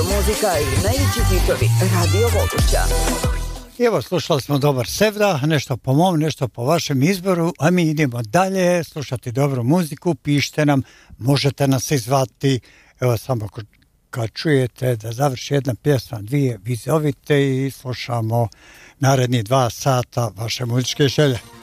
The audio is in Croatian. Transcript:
muzika i najveći hitovi Radio Voluća. Evo, slušali smo dobar Sevda, nešto po mom, nešto po vašem izboru, a mi idemo dalje slušati dobru muziku, pišite nam, možete nas i zvati, evo samo kad čujete da završi jedna pjesma, dvije, vi zovite i slušamo naredni 2 sata vaše muzičke želje.